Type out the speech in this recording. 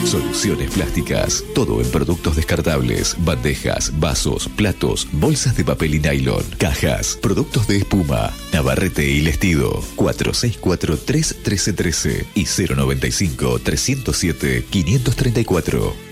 Soluciones Plásticas. Todo en productos descartables, bandejas, vasos, platos, bolsas de papel y nylon, cajas, productos de espuma, Navarrete y Lestido. 464-31313 y 095-307-534.